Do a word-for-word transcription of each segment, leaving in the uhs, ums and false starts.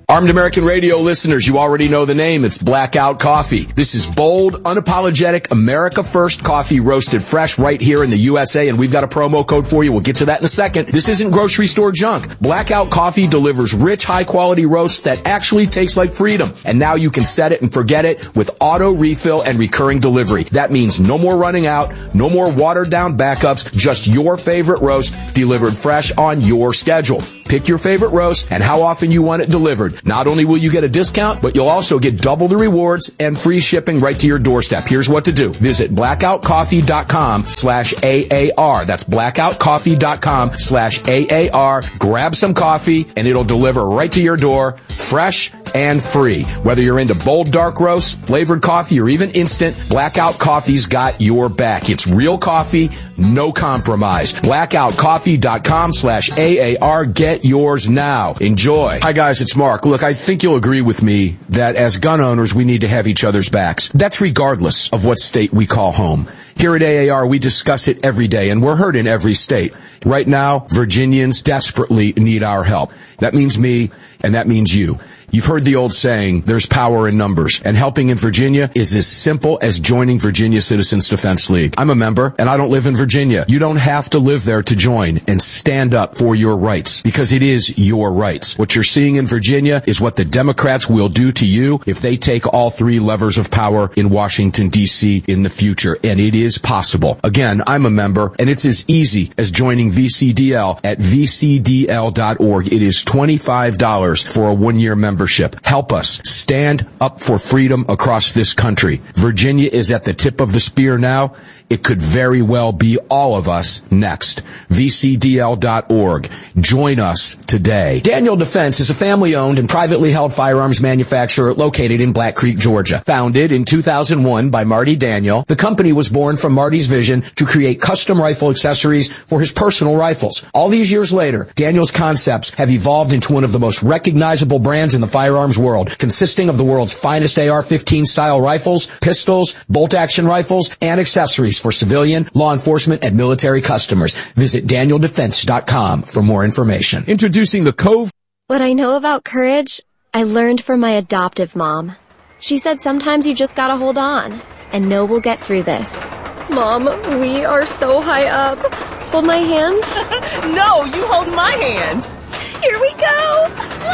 Armed American Radio listeners, you already know the name. It's Blackout Coffee. This is bold, unapologetic, America First coffee roasted fresh right here in the U S A, and we've got a promo code for you. We'll get to that in a second. This isn't grocery store junk. Blackout Coffee delivers rich, high-quality roasts that actually taste like freedom. And now you can set it and forget it with auto refill and recurring delivery. That means no more running out, no more watered-down backups, just your favorite roast delivered fresh on your schedule. Pick your favorite roast and how often you want it delivered. Not only will you get a discount, but you'll also get double the rewards and free shipping right to your doorstep. Here's what to do. Visit blackoutcoffee.com slash AAR. That's blackoutcoffee.com slash AAR. Grab some coffee and it'll deliver right to your door, fresh and free. Whether you're into bold dark roasts, flavored coffee, or even instant, Blackout Coffee's got your back. It's real coffee, no compromise. blackoutcoffee.com slash AAR. Get yours now. Enjoy. Hi guys, it's Mark. Look, I think you'll agree with me that as gun owners, we need to have each other's backs. That's regardless of what state we call home. Here at A A R, we discuss it every day, and we're heard in every state. Right now, Virginians desperately need our help. That means me, and that means you. You've heard the old saying, there's power in numbers, and helping in Virginia is as simple as joining Virginia Citizens Defense League. I'm a member, and I don't live in Virginia. You don't have to live there to join and stand up for your rights, because it is your rights. What you're seeing in Virginia is what the Democrats will do to you if they take all three levers of power in Washington, D C in the future, and it is possible. Again, I'm a member, and it's as easy as joining V C D L at v c d l dot org. It is twenty-five dollars for a one-year membership. Help us stand up for freedom across this country. Virginia is at the tip of the spear now. It could very well be all of us next. v c d l dot org. Join us today. Daniel Defense is a family-owned and privately held firearms manufacturer located in Black Creek, Georgia. Founded in two thousand one by Marty Daniel, the company was born from Marty's vision to create custom rifle accessories for his personal rifles. All these years later, Daniel's concepts have evolved into one of the most recognizable brands in the firearms world, consisting of the world's finest A R fifteen style rifles, pistols, bolt-action rifles, and accessories for civilian, law enforcement, and military customers. Visit daniel defense dot com for more information. Introducing the Cove. What I know about courage, I learned from my adoptive mom. She said sometimes you just gotta hold on and know we'll get through this. Mom, we are so high up. Hold my hand. No, you hold my hand. Here we go.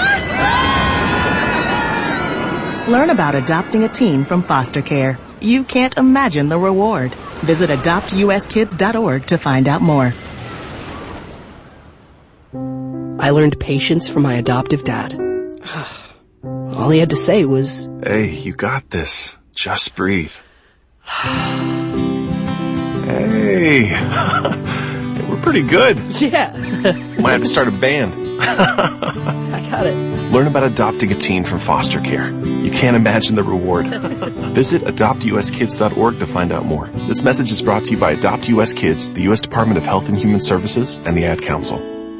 Learn about adopting a teen from foster care. You can't imagine the reward. Visit adopt u s kids dot org to find out more. I learned patience from my adoptive dad. All he had to say was, "Hey, you got this. Just breathe." Hey, we're pretty good. Yeah. Might have to start a band. I got it. Learn about adopting a teen from foster care. You can't imagine the reward. Visit adopt u s kids dot org to find out more. This message is brought to you by Adopt U S Kids, the U S Department of Health and Human Services, and the Ad Council.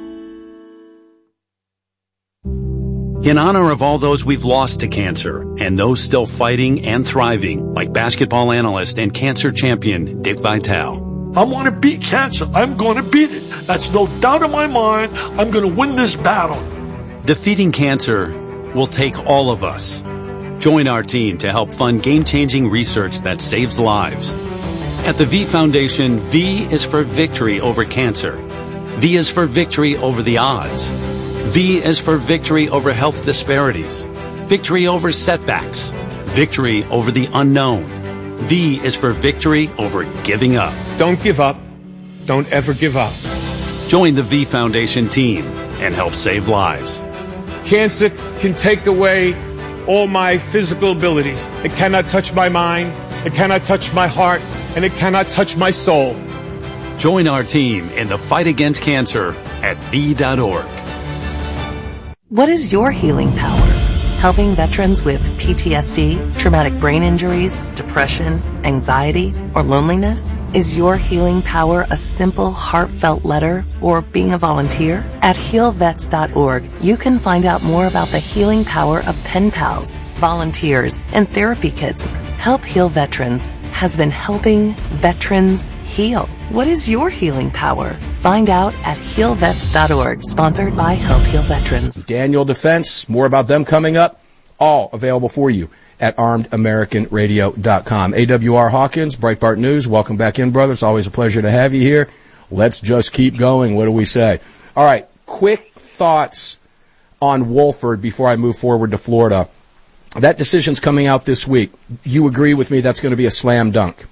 In honor of all those we've lost to cancer and those still fighting and thriving, like basketball analyst and cancer champion Dick Vitale. I want to beat cancer. I'm going to beat it. That's no doubt in my mind. I'm going to win this battle. Defeating cancer will take all of us. Join our team to help fund game-changing research that saves lives. At the V Foundation, V is for victory over cancer. V is for victory over the odds. V is for victory over health disparities. Victory over setbacks. Victory over the unknown. V is for victory over giving up. Don't give up. Don't ever give up. Join the V Foundation team and help save lives. Cancer can take away all my physical abilities. It cannot touch my mind. It cannot touch my heart. And it cannot touch my soul. Join our team in the fight against cancer at v dot org. What is your healing power? Helping veterans with P T S D, traumatic brain injuries, depression, anxiety, or loneliness? Is your healing power a simple, heartfelt letter or being a volunteer? At heal vets dot org, you can find out more about the healing power of pen pals, volunteers, and therapy kits. Help Heal Veterans has been helping veterans Heal. What is your healing power? Find out at heal vets dot org, sponsored by Help Heal Veterans. Daniel Defense, more about them coming up, all available for you at armed american radio dot com. A W R Hawkins, Breitbart News, welcome back in, brother. It's always a pleasure to have you here. Let's just keep going. What do we say? All right, quick thoughts on Wohlford before I move forward to Florida. That decision's coming out this week. You agree with me that's going to be a slam dunk?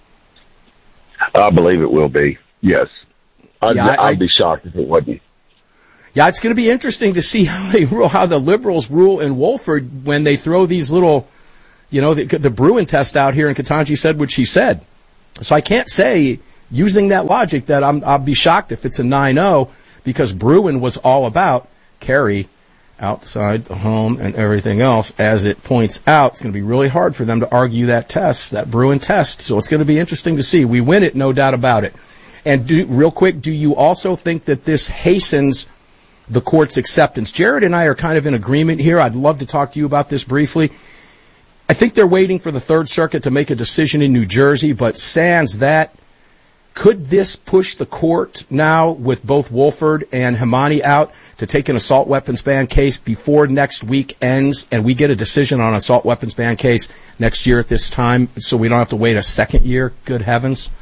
I believe it will be, yes. I'd, yeah, I, I'd be shocked if it wasn't. Yeah, it's going to be interesting to see how they rule, how the liberals rule in Wohlford when they throw these little, you know, the, the Bruin test out here, and Ketanji said what she said. So I can't say, using that logic, that I'm, I'll be shocked if it's a nine oh, because Bruin was all about Kerry outside the home and everything else. As it points out, it's going to be really hard for them to argue that test, that Bruin test. So it's going to be interesting to see. We win it, no doubt about it. And do, real quick, do you also think that this hastens the court's acceptance? Jared and I are kind of in agreement here. I'd love to talk to you about this briefly. I think they're waiting for the Third Circuit to make a decision in New Jersey, but sans that, could this push the court now with both Wohlford and Hamani out to take an assault weapons ban case before next week ends, and we get a decision on an assault weapons ban case next year at this time, so we don't have to wait a second year? Good heavens.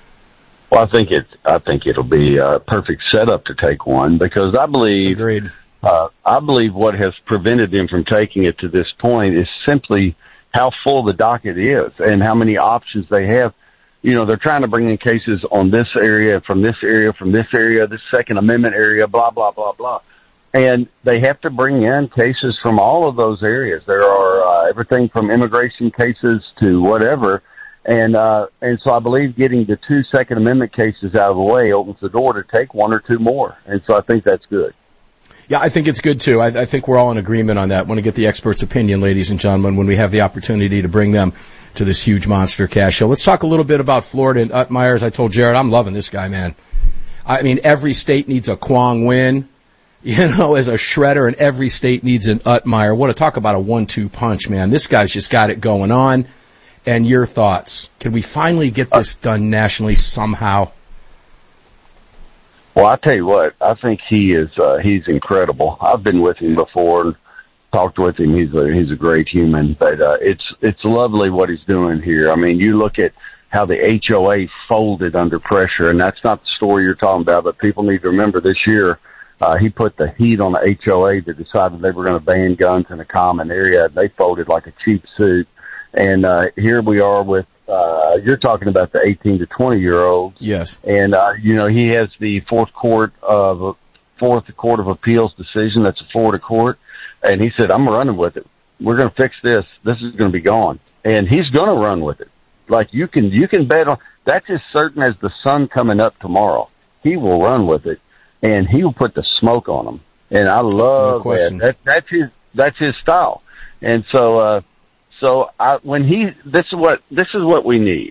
Well, I think it. I think it'll be a perfect setup to take one, because I believe. Agreed. Uh, I believe what has prevented them from taking it to this point is simply how full the docket is and how many options they have. You know, they're trying to bring in cases on this area, from this area, from this area, this Second Amendment area, blah, blah, blah, blah. And they have to bring in cases from all of those areas. There are uh, everything from immigration cases to whatever. And uh, and so I believe getting the two Second Amendment cases out of the way opens the door to take one or two more. And so I think that's good. Yeah, I think it's good, too. I, I think we're all in agreement on that. I want to get the experts' opinion, ladies and gentlemen, when we have the opportunity to bring them to this huge monster cash show. Let's talk a little bit about Florida and Utmire. As I told Jared, I'm loving this guy, man. I mean, every state needs a Kwong Win, you know, as a shredder, and every state needs an Utmire. What a talk about a one two punch, man. This guy's just got it going on. And your thoughts? Can we finally get this done nationally somehow? Well, I tell you what, I think he is, uh, he's incredible. I've been with him before and talked with him. He's a, he's a great human, but, uh, it's, it's lovely what he's doing here. I mean, you look at how the H O A folded under pressure, and that's not the story you're talking about, but people need to remember this year, uh, he put the heat on the H O A that decided they were going to ban guns in a common area. They folded like a cheap suit. And, uh, here we are with, uh, you're talking about the eighteen to twenty year olds. Yes. And, uh, you know, he has the fourth court of, fourth court of appeals decision. That's a Florida court. And he said, I'm running with it. We're going to fix this. This is going to be gone. And he's going to run with it. Like you can, you can bet on, that's as certain as the sun coming up tomorrow. He will run with it, and he will put the smoke on them. And I love no that. that. That's his, that's his style. And so, uh, So I, when he, this is what, this is what we need.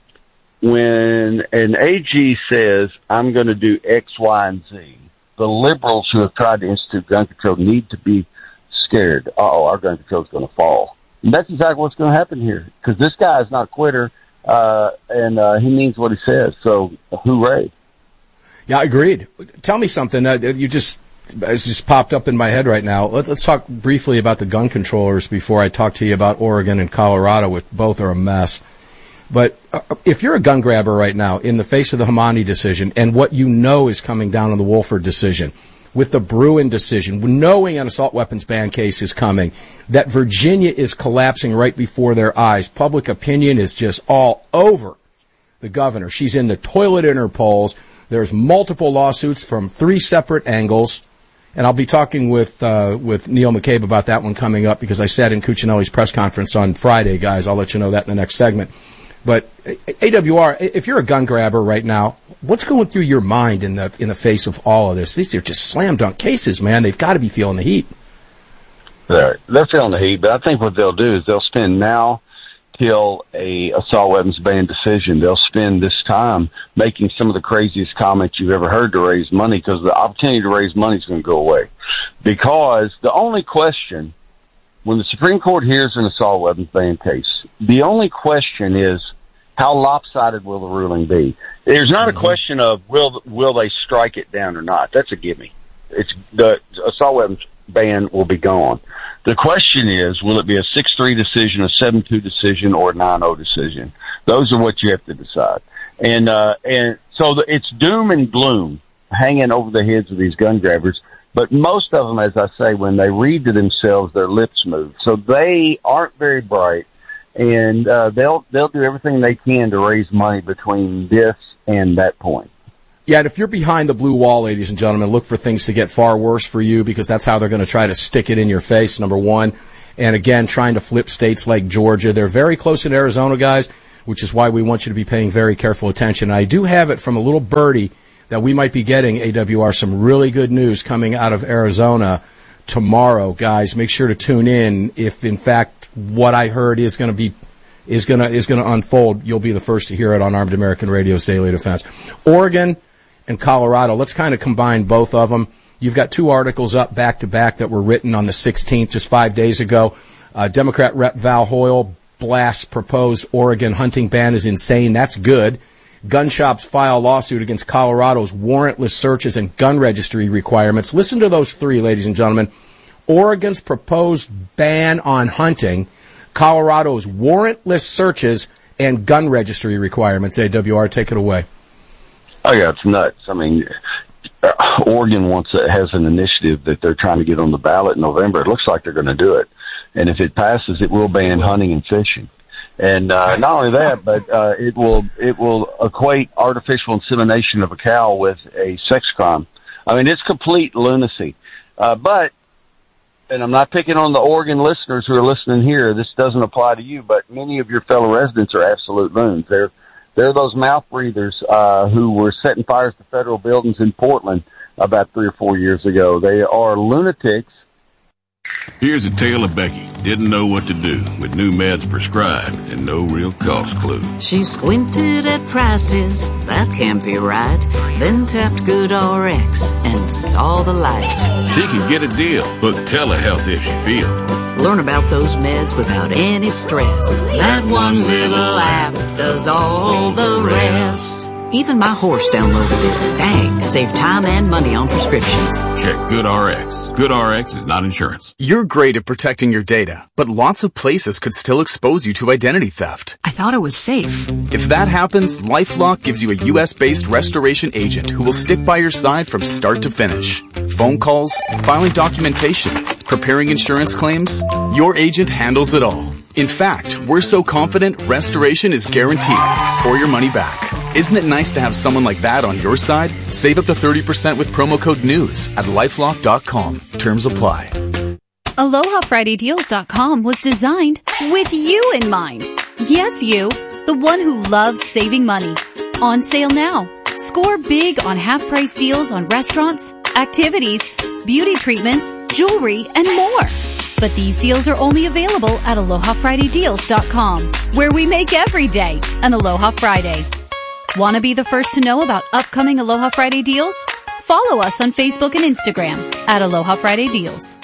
When an A G says, I'm going to do X, Y, and Z, the liberals who have tried to institute gun control need to be scared. Uh-oh, our gun control is going to fall. And that's exactly what's going to happen here. Because this guy is not a quitter, uh, and uh, he means what he says. So, hooray. Yeah, agreed. Tell me something. Uh, you just... It's just popped up in my head right now. Let's, let's talk briefly about the gun controllers before I talk to you about Oregon and Colorado, which both are a mess. But uh, if you're a gun grabber right now in the face of the Hamani decision and what you know is coming down on the Wohlford decision, with the Bruin decision, knowing an assault weapons ban case is coming, that Virginia is collapsing right before their eyes, public opinion is just all over the governor. She's in the toilet in her polls. There's multiple lawsuits from three separate angles. And I'll be talking with uh, with Neil McCabe about that one coming up, because I sat in Cuccinelli's press conference on Friday, guys. I'll let you know that in the next segment. But A W R, if you're a gun grabber right now, what's going through your mind in the in the face of all of this? These are just slam dunk cases, man. They've got to be feeling the heat. They're, they're feeling the heat, but I think what they'll do is they'll spend now till a assault weapons ban decision. They'll spend this time making some of the craziest comments you've ever heard to raise money, because the opportunity to raise money is going to go away. Because the only question, when the Supreme Court hears an assault weapons ban case, the only question is, how lopsided will the ruling be? There's not mm-hmm. a question of will will they strike it down or not. That's a gimme. It's the assault weapons ban will be gone. The question is, will it be a six three decision, a seven two decision, or a nine oh decision? Those are what you have to decide. And uh, and so the, it's doom and gloom hanging over the heads of these gun grabbers. But most of them, as I say, when they read to themselves, their lips move. So they aren't very bright, and uh, they'll they'll do everything they can to raise money between this and that point. Yeah, and if you're behind the blue wall, ladies and gentlemen, look for things to get far worse for you, because that's how they're going to try to stick it in your face, number one. And again, trying to flip states like Georgia. They're very close in Arizona, guys, which is why we want you to be paying very careful attention. I do have it from a little birdie that we might be getting, A W R, some really good news coming out of Arizona tomorrow, guys. Make sure to tune in. If, in fact, what I heard is going to be is going to is going to unfold, you'll be the first to hear it on Armed American Radio's Daily Defense. Oregon and Colorado, let's kind of combine both of them. You've got two articles up back-to-back that were written on the sixteenth, just five days ago. Uh, Democrat Rep Val Hoyle blasts proposed Oregon hunting ban is insane. That's good. Gun shops file lawsuit against Colorado's warrantless searches and gun registry requirements. Listen to those three, ladies and gentlemen. Oregon's proposed ban on hunting, Colorado's warrantless searches, and gun registry requirements. A W R, take it away. Oh, yeah, it's nuts. I mean, Oregon wants a, has an initiative that they're trying to get on the ballot in November. It looks like they're going to do it. And if it passes, it will ban hunting and fishing. And uh, not only that, but uh, it will it will equate artificial insemination of a cow with a sex crime. I mean, it's complete lunacy. Uh, but, and I'm not picking on the Oregon listeners who are listening here. This doesn't apply to you, but many of your fellow residents are absolute loons. They're they're those mouth breathers uh, who were setting fires to federal buildings in Portland about three or four years ago. They are lunatics. Here's a tale of Becky. Didn't know what to do with new meds prescribed and no real cost clue. She squinted at prices, that can't be right. Then tapped GoodRx and saw the light. She can get a deal. Book telehealth if she feels. Learn about those meds without any stress. That one little app does all the rest. Even my horse downloaded it. Dang, save time and money on prescriptions. Check GoodRx. GoodRx is not insurance. You're great at protecting your data, but lots of places could still expose you to identity theft. I thought it was safe. If that happens, LifeLock gives you a U S-based restoration agent who will stick by your side from start to finish. Phone calls, filing documentation, preparing insurance claims, your agent handles it all. In fact, we're so confident restoration is guaranteed or your money back. Isn't it nice to have someone like that on your side? Save up to thirty percent with promo code NEWS at lifelock dot com. Terms apply. Aloha Friday Deals dot com was designed with you in mind. Yes, you, the one who loves saving money. On sale now. Score big on half-price deals on restaurants, activities, beauty treatments, jewelry, and more. But these deals are only available at Aloha Friday Deals dot com, where we make every day an Aloha Friday. Want to be the first to know about upcoming Aloha Friday deals? Follow us on Facebook and Instagram at Aloha Friday Deals.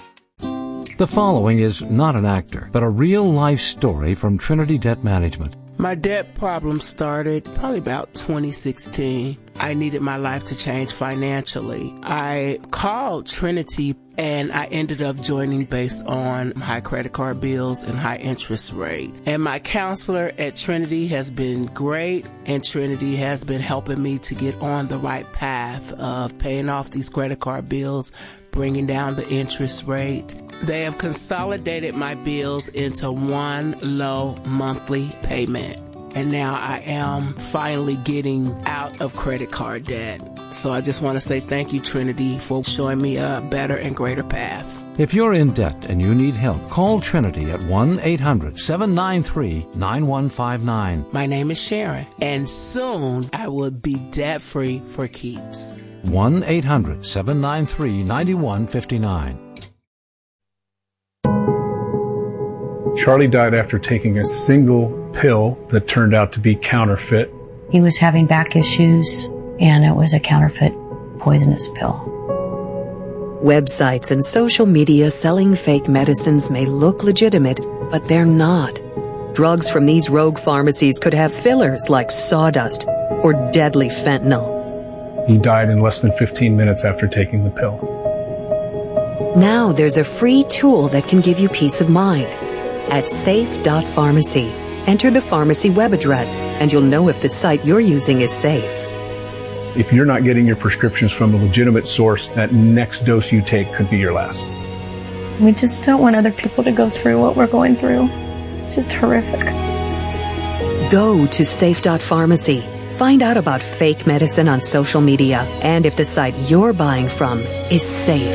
The following is not an actor, but a real-life story from Trinity Debt Management. My debt problem started probably about twenty sixteen. I needed my life to change financially. I called Trinity and I ended up joining based on high credit card bills and high interest rate. And my counselor at Trinity has been great, and Trinity has been helping me to get on the right path of paying off these credit card bills, bringing down the interest rate. They have consolidated my bills into one low monthly payment. And now I am finally getting out of credit card debt. So I just want to say thank you, Trinity, for showing me a better and greater path. If you're in debt and you need help, call Trinity at one eight hundred seven nine three nine one five nine. My name is Sharon, and soon I will be debt-free for keeps. one eight hundred seven nine three nine one five nine. Charlie died after taking a single pill that turned out to be counterfeit. He was having back issues, and it was a counterfeit poisonous pill. Websites and social media selling fake medicines may look legitimate, but they're not. Drugs from these rogue pharmacies could have fillers like sawdust or deadly fentanyl. He died in less than fifteen minutes after taking the pill. Now there's a free tool that can give you peace of mind. At safe dot pharmacy, enter the pharmacy web address and you'll know if the site you're using is safe. If you're not getting your prescriptions from a legitimate source, that next dose you take could be your last. We just don't want other people to go through what we're going through. It's just horrific. Go to safe dot pharmacy. Find out about fake medicine on social media and if the site you're buying from is safe.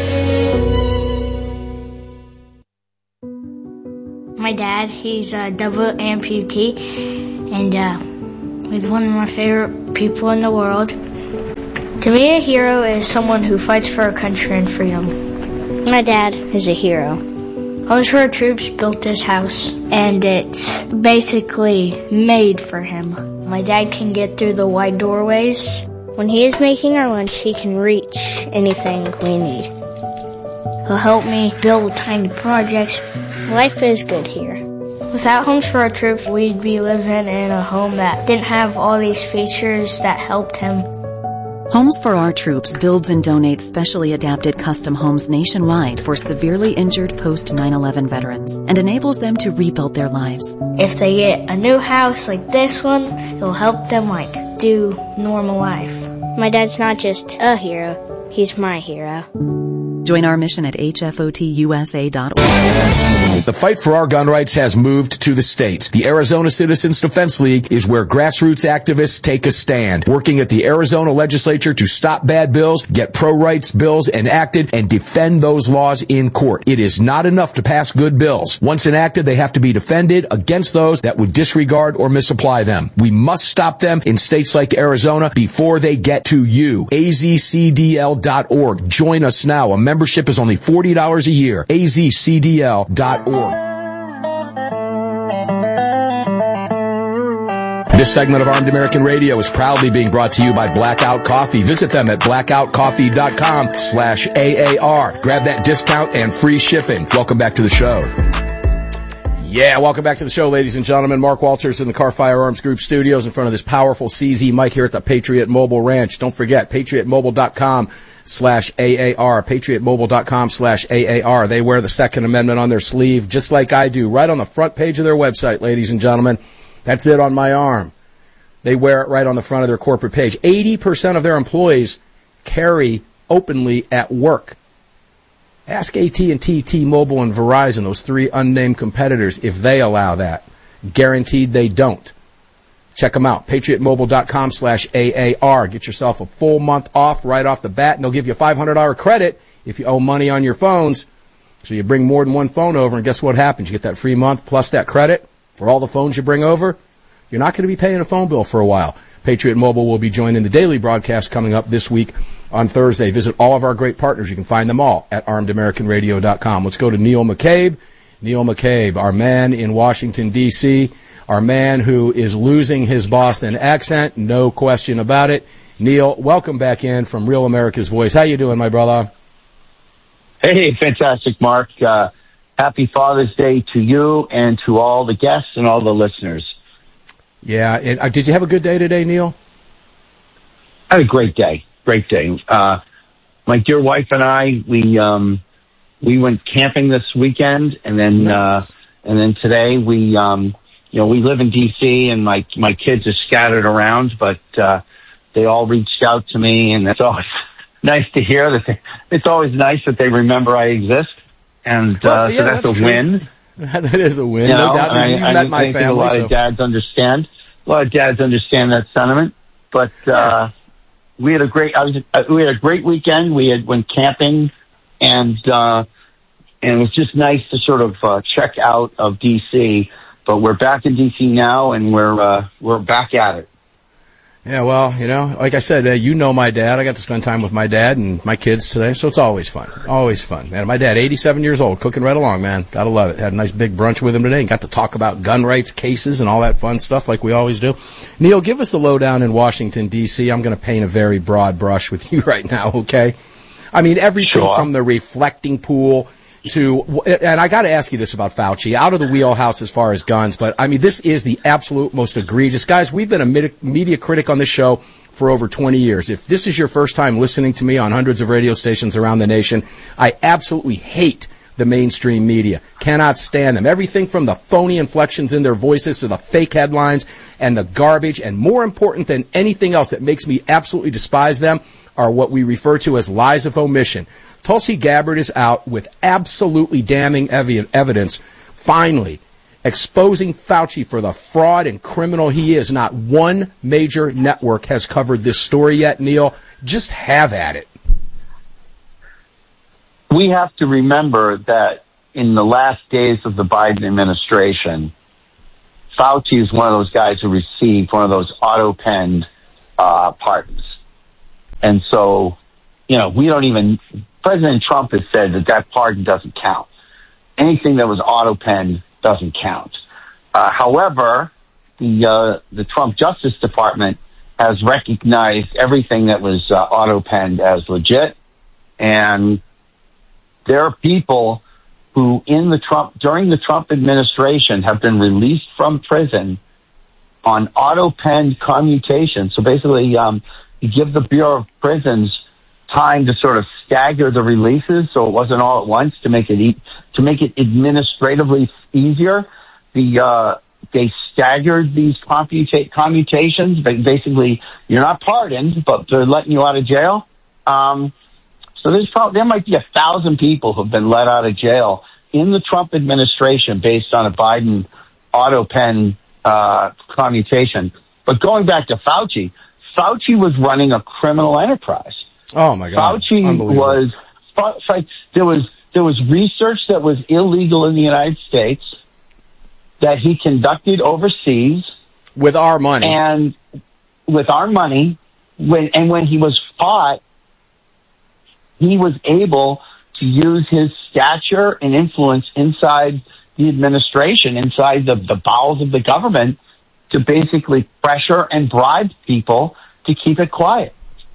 My dad, he's a double amputee, and uh, he's one of my favorite people in the world. To me, a hero is someone who fights for our country and freedom. My dad is a hero. Homes for Our Troops built this house, and it's basically made for him. My dad can get through the wide doorways. When he is making our lunch, he can reach anything we need. He'll help me build tiny projects. Life is good here. Without Homes for Our Troops, we'd be living in a home that didn't have all these features that helped him. Homes for Our Troops builds and donates specially adapted custom homes nationwide for severely injured post nine eleven veterans and enables them to rebuild their lives. If they get a new house like this one, it'll help them like do normal life. My dad's not just a hero, he's my hero. Join our mission at H F O T U S A dot org. The fight for our gun rights has moved to the states. The Arizona Citizens Defense League is where grassroots activists take a stand, working at the Arizona legislature to stop bad bills, get pro-rights bills enacted, and defend those laws in court. It is not enough to pass good bills. Once enacted, they have to be defended against those that would disregard or misapply them. We must stop them in states like Arizona before they get to you. A Z C D L dot org. Join us now. A membership is only forty dollars a year. A Z C D L dot org. This segment of Armed American Radio is proudly being brought to you by Blackout Coffee. Visit them at blackout coffee dot com slash A A R. Grab that discount and free shipping. Welcome back to the show. Yeah, welcome back to the show, ladies and gentlemen. Mark Walters in the Car Firearms Group studios in front of this powerful C Z mic here at the Patriot Mobile Ranch. Don't forget, patriot mobile dot com slash A A R, patriot mobile dot com slash A A R. They wear the Second Amendment on their sleeve, just like I do, right on the front page of their website, ladies and gentlemen. That's it on my arm. They wear it right on the front of their corporate page. eighty percent of their employees carry openly at work. Ask A T and T, T-Mobile, and Verizon, those three unnamed competitors, if they allow that. Guaranteed they don't. Check them out, patriot mobile dot com slash A A R. Get yourself a full month off right off the bat, and they'll give you a five hundred dollars credit if you owe money on your phones. So you bring more than one phone over, and guess what happens? You get that free month plus that credit for all the phones you bring over. You're not going to be paying a phone bill for a while. Patriot Mobile will be joining the daily broadcast coming up this week on Thursday. Visit all of our great partners. You can find them all at armed american radio dot com. Let's go to Neil McCabe. Neil McCabe, our man in Washington, D C, our man who is losing his Boston accent, no question about it. Neil, welcome back in from Real America's Voice. How you doing, my brother? Hey, fantastic, Mark. Uh, happy Father's Day to you and to all the guests and all the listeners. Yeah. And, uh, did you have a good day today, Neil? I had a great day. Great day. Uh, my dear wife and I, we, um, we went camping this weekend, and then, nice. uh, and then today we, um, you know, we live in D C and my, my kids are scattered around, but, uh, they all reached out to me, and it's always nice to hear that they, it's always nice that they remember I exist. And, well, uh, yeah, so that's, that's a true. win. That is a win. You No know, doubt. I, You've I, met I my think family. a lot so. of dads understand. A lot of dads understand that sentiment. But uh, we had a great. I was. Uh, we had a great weekend. We had went camping, and uh, and it was just nice to sort of uh, check out of D C. But we're back in D C now, and we're uh, we're back at it. Yeah, well, you know, like I said, uh, you know my dad. I got to spend time with my dad and my kids today, so it's always fun. Always fun. Man, my dad, eighty-seven years old, cooking right along, man. Gotta love it. Had a nice big brunch with him today and got to talk about gun rights cases and all that fun stuff like we always do. Neil, give us the lowdown in Washington, D C. I'm going to paint a very broad brush with you right now, okay? I mean, everything Sure. from the reflecting pool, to, and I got to ask you this about Fauci, out of the wheelhouse as far as guns, but I mean, this is the absolute most egregious. Guys, we've been a media critic on this show for over twenty years. If this is your first time listening to me on hundreds of radio stations around the nation, I absolutely hate the mainstream media. Cannot stand them. Everything from the phony inflections in their voices to the fake headlines and the garbage, and more important than anything else that makes me absolutely despise them, are what we refer to as lies of omission. Tulsi Gabbard is out with absolutely damning evi- evidence, finally, exposing Fauci for the fraud and criminal he is. Not one major network has covered this story yet, Neil. Just have at it. We have to remember that in the last days of the Biden administration, Fauci is one of those guys who received one of those auto-penned uh, pardons. And so, you know, we don't even, President Trump has said that that pardon doesn't count. Anything that was auto-penned doesn't count. Uh, however, the uh, the Trump Justice Department has recognized everything that was uh, auto-penned as legit, and there are people who in the Trump, during the Trump administration have been released from prison on auto-penned commutation. So basically, um, you give the Bureau of Prisons time to sort of stagger the releases, so it wasn't all at once, to make it e- to make it administratively easier. The uh, they staggered these commuta- commutations, but basically you're not pardoned, but they're letting you out of jail. Um, so there's probably, there might be a thousand people who've been let out of jail in the Trump administration based on a Biden auto-pen uh, commutation. But going back to Fauci, Fauci was running a criminal enterprise. Oh my God! Fauci was there was there was research that was illegal in the United States that he conducted overseas with our money and with our money. When and when he was caught, he was able to use his stature and influence inside the administration, inside the, the bowels of the government, to basically pressure and bribe people to keep it quiet.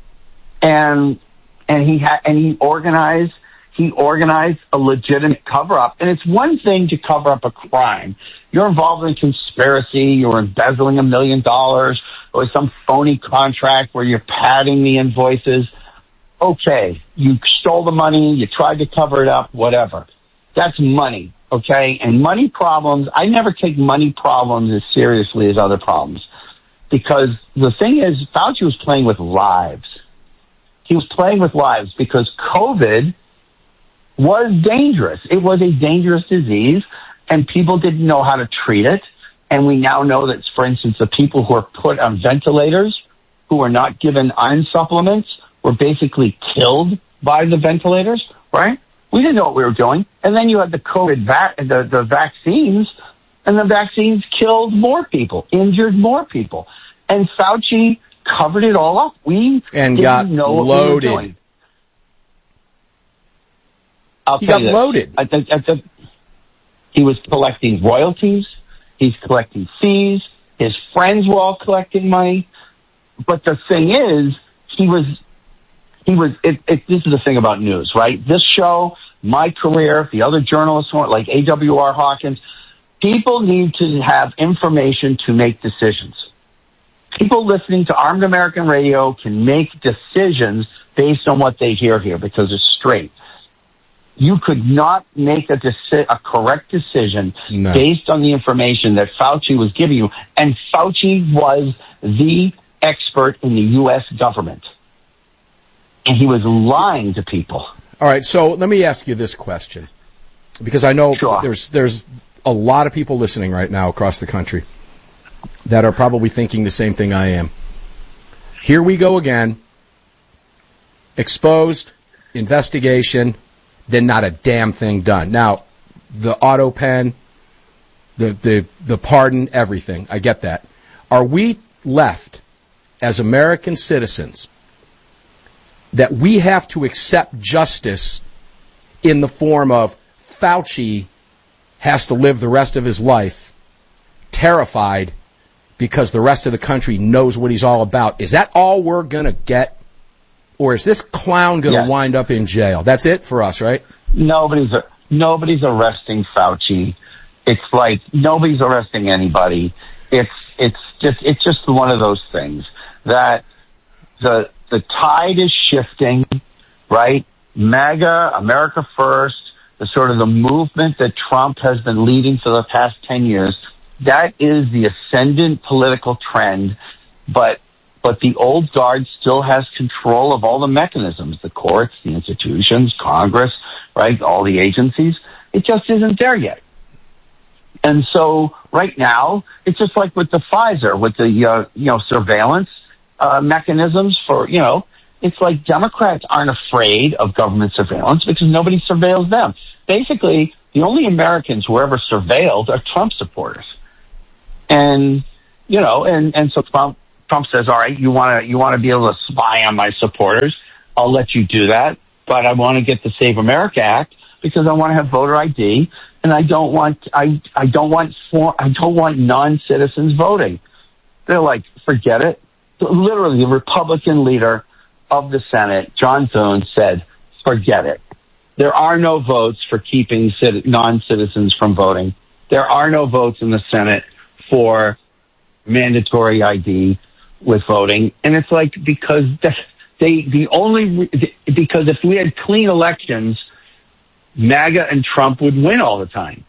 And and he had and he organized he organized a legitimate cover up. And it's one thing to cover up a crime. You're involved in a conspiracy, you're embezzling a million dollars, or some phony contract where you're padding the invoices. Okay, you stole the money, you tried to cover it up, whatever. That's money, okay? And money problems, I never take money problems as seriously as other problems. Because the thing is, Fauci was playing with lives. He was playing with lives because COVID was dangerous. It was a dangerous disease, and people didn't know how to treat it. And we now know that, for instance, the people who are put on ventilators, who are not given iron supplements, were basically killed by the ventilators, right? We didn't know what we were doing. And then you had the COVID vac- the, the vaccines, and the vaccines killed more people, injured more people. And Fauci covered it all up. We and didn't got know what loaded. we were doing. I'll he tell got you loaded. I think, I think he was collecting royalties. He's collecting fees. His friends were all collecting money. But the thing is, he was, he was, it, it, this is the thing about news, right? This show, my career, the other journalists like A W R Hawkins, people need to have information to make decisions. People listening to Armed American Radio can make decisions based on what they hear here because it's straight. You could not make a, deci- a correct decision no. based on the information that Fauci was giving you. And Fauci was the expert in the U S government. And he was lying to people. All right, so let me ask you this question. Because I know sure. there's there's a lot of people listening right now across the country that are probably thinking the same thing I am. Here we go again. Exposed, investigation, then not a damn thing done. Now, the auto pen, the, the, the pardon, everything. I get that. Are we left as American citizens that we have to accept justice in the form of Fauci has to live the rest of his life terrified because the rest of the country knows what he's all about? Is that all we're going to get? Or is this clown going to yes. wind up in jail? That's it for us, right? Nobody's nobody's arresting Fauci. It's like nobody's arresting anybody. It's it's just it's just one of those things that the the tide is shifting, right? MAGA, America First, the sort of the movement that Trump has been leading for the past ten years, that is the ascendant political trend, but but the old guard still has control of all the mechanisms, the courts, the institutions, Congress, right, all the agencies. It just isn't there yet. And so right now, it's just like with the Pfizer, with the, uh, you know, surveillance uh, mechanisms for, you know, it's like Democrats aren't afraid of government surveillance because nobody surveils them. Basically, the only Americans who are ever surveilled are Trump supporters. And, you know, and, and so Trump, Trump says, all right, you want to, you want to be able to spy on my supporters. I'll let you do that. But I want to get the Save America Act because I want to have voter I D. And I don't want, I, I don't want, for, I don't want non-citizens voting. They're like, forget it. Literally, the Republican leader of the Senate, John Thune, said, forget it. There are no votes for keeping non-citizens from voting. There are no votes in the Senate for mandatory I D with voting. And it's like, because they, the only, because if we had clean elections, MAGA and Trump would win all the time.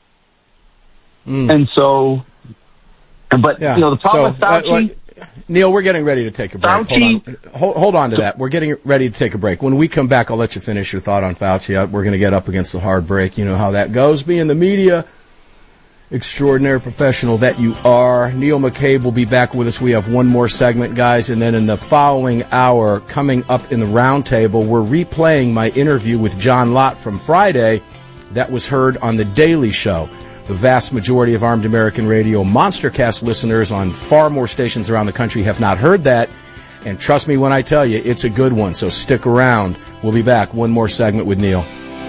Mm. And so, but, yeah. you know, the problem so, with Fauci... Uh, Neil, we're getting ready to take a break. Fauci, hold on. Hold, hold on to that. We're getting ready to take a break. When we come back, I'll let you finish your thought on Fauci. We're going to get up against the hard break. You know how that goes. Being the media extraordinary professional that you are. Neil McCabe will be back with us. We have one more segment, guys, and then in the following hour, coming up in the roundtable, we're replaying my interview with John Lott from Friday that was heard on The Daily Show. The vast majority of Armed American Radio Monstercast listeners on far more stations around the country have not heard that, and trust me when I tell you, it's a good one, so stick around. We'll be back. One more segment with Neil.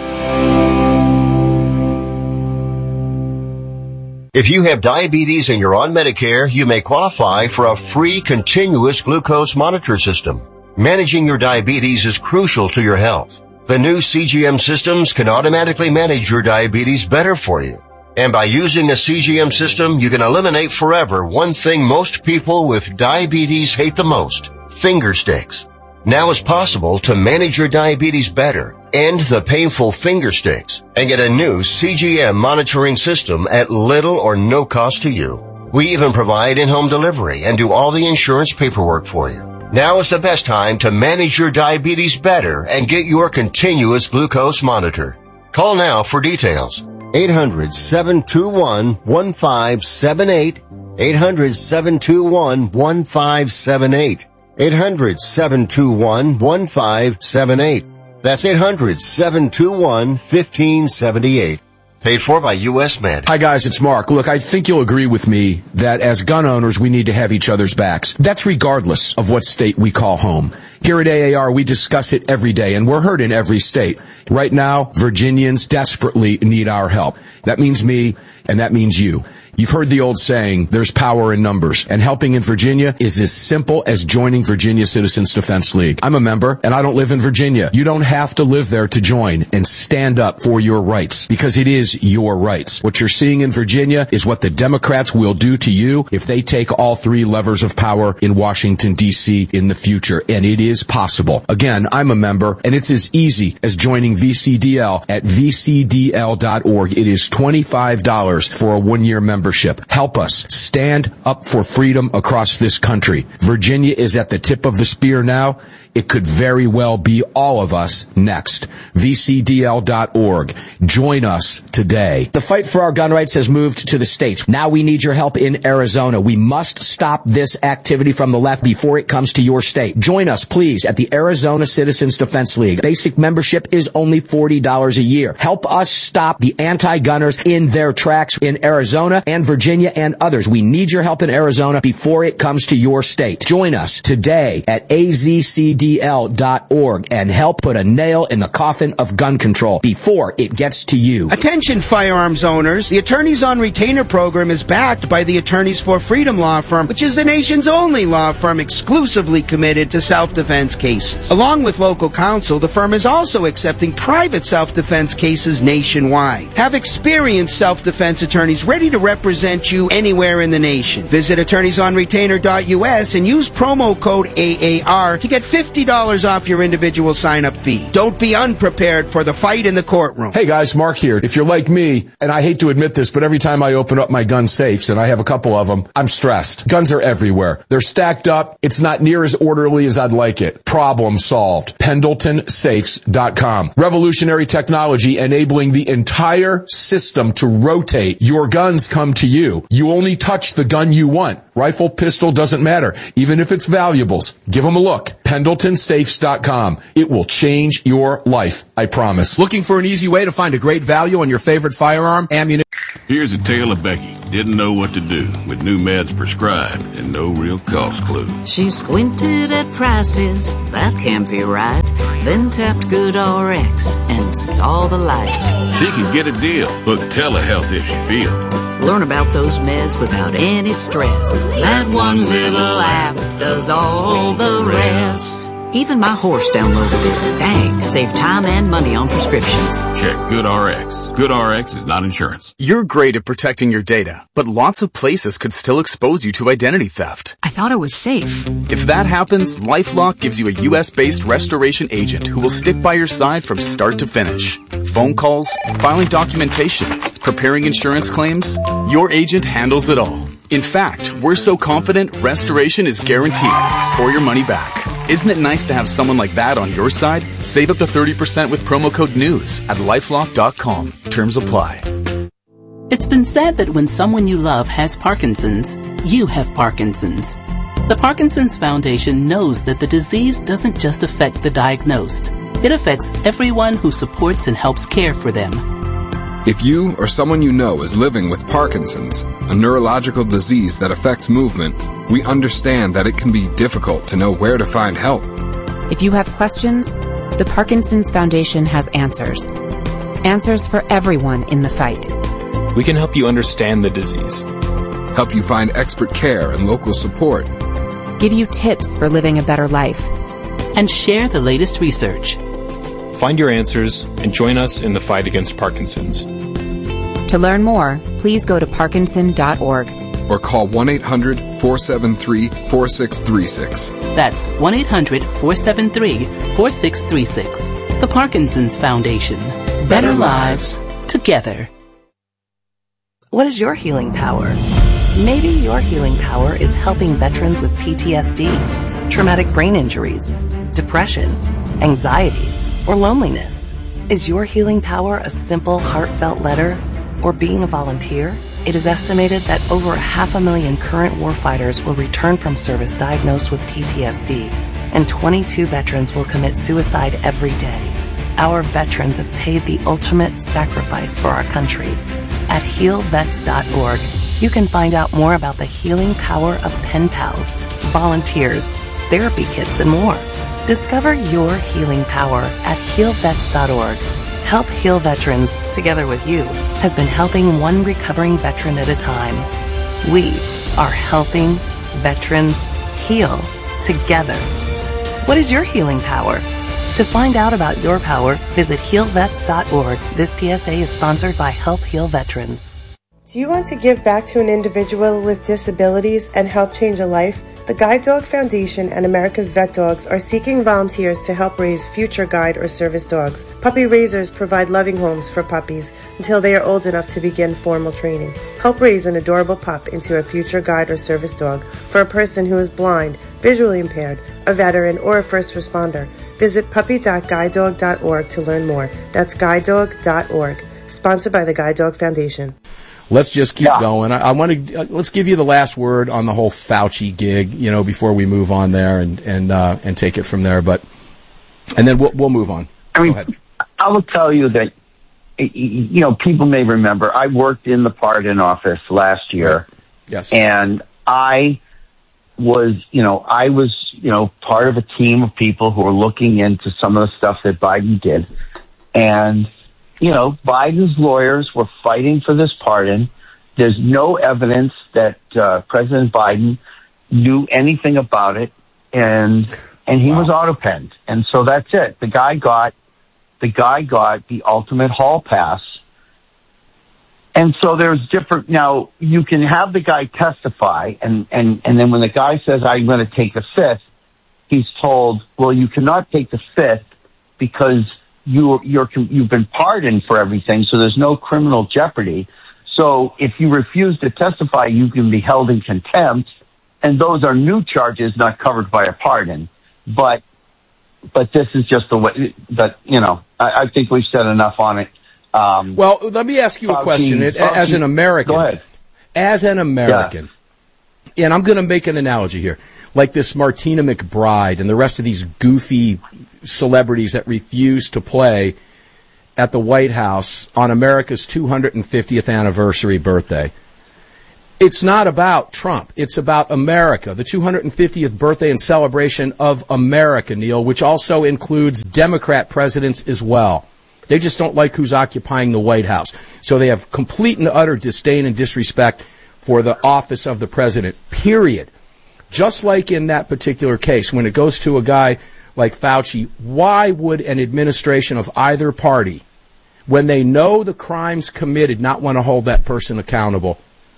If you have diabetes and you're on Medicare, you may qualify for a free continuous glucose monitor system. Managing your diabetes is crucial to your health. The new C G M systems can automatically manage your diabetes better for you. And by using a C G M system, you can eliminate forever one thing most people with diabetes hate the most, finger sticks. Now it's possible to manage your diabetes better, end the painful finger sticks, and get a new C G M monitoring system at little or no cost to you. We even provide in-home delivery and do all the insurance paperwork for you. Now is the best time to manage your diabetes better and get your continuous glucose monitor. Call now for details. eight hundred, seven two one, one five seven eight. eight hundred, seven two one, one five seven eight. eight hundred, seven two one, one five seven eight. That's eight hundred, seven two one, one five seven eight. Paid for by U S Med. Hi, guys. It's Mark. Look, I think you'll agree with me that as gun owners, we need to have each other's backs. That's regardless of what state we call home. Here at A A R, we discuss it every day, and we're heard in every state. Right now, Virginians desperately need our help. That means me, and that means you. You've heard the old saying, there's power in numbers, and helping in Virginia is as simple as joining Virginia Citizens Defense League. I'm a member, and I don't live in Virginia. You don't have to live there to join and stand up for your rights, because it is your rights. What you're seeing in Virginia is what the Democrats will do to you if they take all three levers of power in Washington, D C in the future, and it is possible. Again, I'm a member, and it's as easy as joining V C D L at v c d l dot org. It is twenty-five dollars for a one-year membership. Help us stand up for freedom across this country. Virginia is at the tip of the spear now. It could very well be all of us next. v c d l dot org. Join us today. The fight for our gun rights has moved to the states. Now we need your help in Arizona. We must stop this activity from the left before it comes to your state. Join us, please, at the Arizona Citizens Defense League. Basic membership is only forty dollars a year. Help us stop the anti-gunners in their tracks in Arizona and Virginia and others. We need your help in Arizona before it comes to your state. Join us today at a z c d l dot org and help put a nail in the coffin of gun control before it gets to you. Attention firearms owners. The Attorneys on Retainer program is backed by the Attorneys for Freedom law firm, which is the nation's only law firm exclusively committed to self-defense. self-defense cases. Along with local counsel, the firm is also accepting private self-defense cases nationwide. Have experienced self-defense attorneys ready to represent you anywhere in the nation. Visit attorneys on retainer dot U S and use promo code A A R to get fifty dollars off your individual sign-up fee. Don't be unprepared for the fight in the courtroom. Hey guys, Mark here. If you're like me, and I hate to admit this, but every time I open up my gun safes, and I have a couple of them, I'm stressed. Guns are everywhere. They're stacked up. It's not near as orderly as I'd like it. Problem solved. Pendleton Safes dot com. Revolutionary technology enabling the entire system to rotate. Your guns come to you. You only touch the gun you want. Rifle, pistol, doesn't matter. Even if it's valuables. Give them a look. Pendleton Safes dot com. It will change your life, I promise. Looking for an easy way to find a great value on your favorite firearm, ammunition? Here's a tale of Becky. Didn't know what to do with new meds prescribed and no real cost clue. She squinted at prices, that can't be right. Then tapped GoodRx and saw the light. She can get a deal. Book telehealth if she feels. Learn about those meds without any stress. That one little app does all the rest. Even my horse downloaded it. Dang, save time and money on prescriptions. Check GoodRx. GoodRx is not insurance. You're great at protecting your data, but lots of places could still expose you to identity theft. I thought it was safe. If that happens, LifeLock gives you a U S-based restoration agent who will stick by your side from start to finish. Phone calls, filing documentation, preparing insurance claims, your agent handles it all. In fact, we're so confident restoration is guaranteed or your money back. Isn't it nice to have someone like that on your side? Save up to thirty percent with promo code NEWS at lifelock dot com. Terms apply. It's been said that when someone you love has Parkinson's, you have Parkinson's. The Parkinson's Foundation knows that the disease doesn't just affect the diagnosed. It affects everyone who supports and helps care for them. If you or someone you know is living with Parkinson's, a neurological disease that affects movement, we understand that it can be difficult to know where to find help. If you have questions, the Parkinson's Foundation has answers. Answers for everyone in the fight. We can help you understand the disease, help you find expert care and local support, give you tips for living a better life, and share the latest research. Find your answers and join us in the fight against Parkinson's. To learn more, please go to parkinson dot org. Or call one eight hundred four seven three four six three six. That's one eight hundred four seven three four six three six. The Parkinson's Foundation. Better, Better lives together. What is your healing power? Maybe your healing power is helping veterans with P T S D, traumatic brain injuries, depression, anxiety, or loneliness. Is your healing power a simple, heartfelt letter or being a volunteer? It is estimated that over half a million current warfighters will return from service diagnosed with P T S D, and twenty-two veterans will commit suicide every day. Our veterans have paid the ultimate sacrifice for our country. At heal vets dot org, you can find out more about the healing power of pen pals, volunteers, therapy kits, and more. Discover your healing power at heal vets dot org. Help Heal Veterans, together with you, has been helping one recovering veteran at a time. We are helping veterans heal together. What is your healing power? To find out about your power, visit heal vets dot org. This P S A is sponsored by Help Heal Veterans. Do you want to give back to an individual with disabilities and help change a life? The Guide Dog Foundation and America's Vet Dogs are seeking volunteers to help raise future guide or service dogs. Puppy raisers provide loving homes for puppies until they are old enough to begin formal training. Help raise an adorable pup into a future guide or service dog for a person who is blind, visually impaired, a veteran, or a first responder. Visit puppy dot guide dog dot org to learn more. That's guide dog dot org. Sponsored by the Guide Dog Foundation. Let's just keep yeah. going. I, I want to uh, let's give you the last word on the whole Fauci gig, you know, before we move on there and and uh, and take it from there. But and then we'll we'll move on. I mean, I will tell you that you know people may remember I worked in the pardon office last year. Yes, and I was you know I was you know part of a team of people who were looking into some of the stuff that Biden did, and. You know, Biden's lawyers were fighting for this pardon. There's no evidence that uh, President Biden knew anything about it. And and he wow. was auto-penned. And so that's it. The guy got, the guy got the ultimate hall pass. And so there's different, now you can have the guy testify, and, and, and then when the guy says, I'm going to take the fifth, he's told, well, you cannot take the fifth because you, you're, you've been pardoned for everything, so there's no criminal jeopardy. So if you refuse to testify, you can be held in contempt, and those are new charges not covered by a pardon. But, but this is just the way that, you know, I, I think we've said enough on it. Um, well, let me ask you a question. Fauci, as an American, go ahead. As an American, yeah. and I'm going to make an analogy here, like this Martina McBride and the rest of these goofy celebrities that refuse to play at the White House on America's two hundred fiftieth anniversary birthday. It's not about Trump. It's about America, the two hundred fiftieth birthday and celebration of America, Neil, which also includes Democrat presidents as well. They just don't like who's occupying the White House. So they have complete and utter disdain and disrespect for the office of the president, period. Just like in that particular case, when it goes to a guy like Fauci, why would an administration of either party, when they know the crimes committed, not want to hold that person accountable?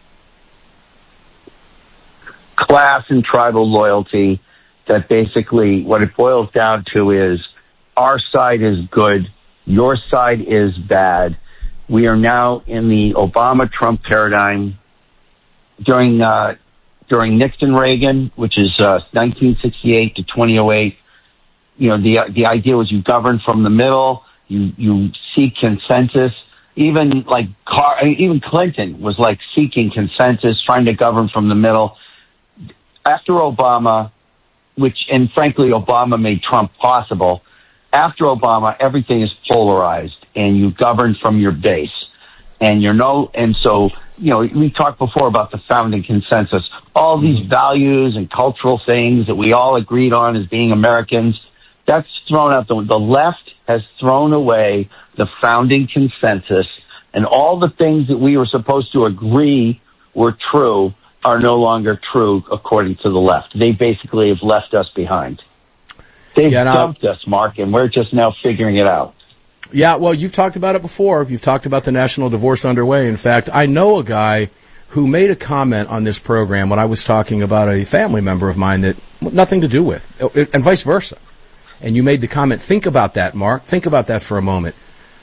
Class and tribal loyalty, that basically what it boils down to is our side is good, your side is bad. We are now in the Obama-Trump paradigm. During uh, during Nixon-Reagan, which is uh, nineteen sixty-eight to twenty oh eight, you know, the the idea was you govern from the middle, you you seek consensus. Even like Car- even Clinton was like seeking consensus, trying to govern from the middle. After Obama, which and frankly Obama made Trump possible. After Obama, everything is polarized, and you govern from your base, and you're no, and so, you know, we talked before about the founding consensus, all these mm-hmm. values and cultural things that we all agreed on as being Americans, that's thrown out. The, the left has thrown away the founding consensus, and all the things that we were supposed to agree were true are no longer true according to the left. They basically have left us behind. They've yeah, dumped us, Mark, and we're just now figuring it out. Yeah, well, you've talked about it before. You've talked about the national divorce underway. In fact, I know a guy who made a comment on this program when I was talking about a family member of mine that nothing to do with, and vice versa. And you made the comment, think about that, Mark. Think about that for a moment.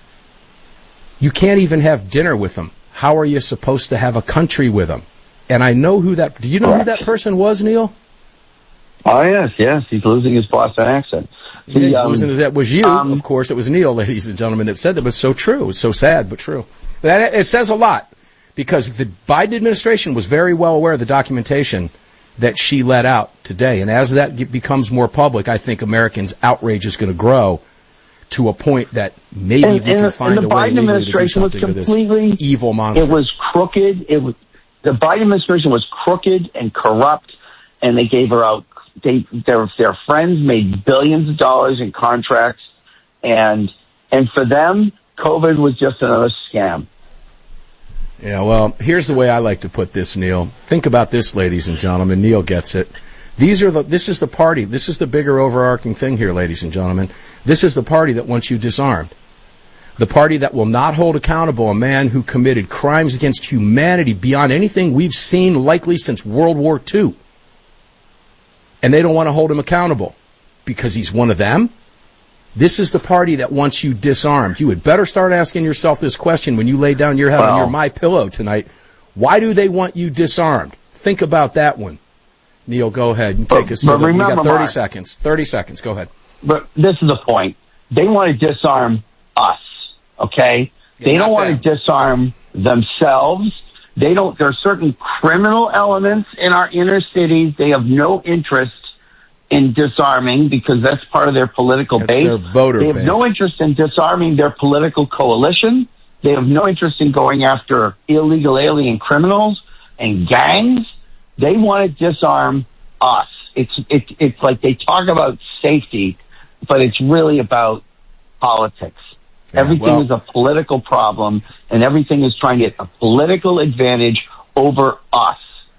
You can't even have dinner with them. How are you supposed to have a country with them? And I know who that, do you know Correct. who that person was, Neil? Oh, yes, yes. He's losing his Boston accent. Yeah, he's um, losing his, that was you, um, of course. It was Neil, ladies and gentlemen, that said that. But it's so true. It's so sad, but true. That, it says a lot, because the Biden administration was very well aware of the documentation that she let out today. And as that becomes more public, I think Americans' outrage is going to grow to a point that maybe and, we can and, find and a way Biden legally to do something to this evil monster. It was crooked. It was, the Biden administration was crooked and corrupt, and they gave her out. They, their, their friends made billions of dollars in contracts, and and for them, COVID was just another scam. Yeah, well, here's the way I like to put this, Neil. Think about this, ladies and gentlemen. Neil gets it. These are the. This is the party. This is the bigger overarching thing here, ladies and gentlemen. This is the party that wants you disarmed. The party that will not hold accountable a man who committed crimes against humanity beyond anything we've seen likely since World War Two. And they don't want to hold him accountable because he's one of them. This is the party that wants you disarmed. You had better start asking yourself this question when you lay down your head wow. on your My Pillow tonight. Why do they want you disarmed? Think about that one. Neil, go ahead and take but, us through. We got thirty Mark, seconds. thirty seconds. Go ahead. But this is the point. They want to disarm us, okay? Yeah, they don't want them. to disarm themselves. They don't, there are certain criminal elements in our inner cities they have no interest in disarming because that's part of their political that's base. Their voter they have base. no interest in disarming their political coalition. They have no interest in going after illegal alien criminals and gangs. They want to disarm us. It's, it's, it's like they talk about safety, but it's really about politics. Yeah, everything well, is a political problem, and everything is trying to get a political advantage over us.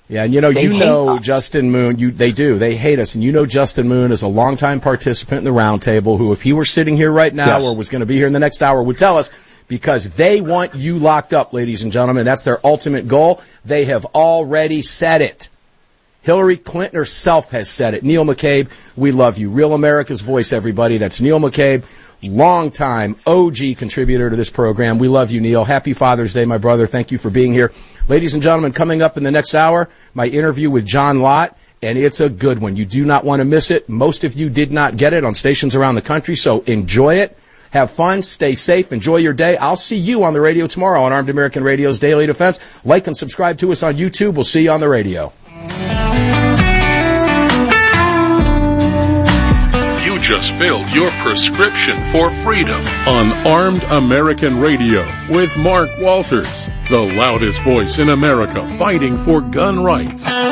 Yeah, and you know, They you hate know us. Justin Moon, you, they do, they hate us, and you know Justin Moon is a longtime participant in the roundtable who, if he were sitting here right now Yes. or was going to be here in the next hour, would tell us, because they want you locked up, ladies and gentlemen. That's their ultimate goal. They have already said it. Hillary Clinton herself has said it. Neil McCabe, we love you. Real America's Voice, everybody. That's Neil McCabe, longtime O G contributor to this program. We love you, Neil. Happy Father's Day, my brother. Thank you for being here. Ladies and gentlemen, coming up in the next hour, my interview with John Lott, and it's a good one. You do not want to miss it. Most of you did not get it on stations around the country, so enjoy it. Have fun, stay safe, enjoy your day. I'll see you on the radio tomorrow on Armed American Radio's Daily Defense. Like and subscribe to us on YouTube. We'll see you on the radio. You just filled your prescription for freedom on Armed American Radio with Mark Walters, the loudest voice in America fighting for gun rights.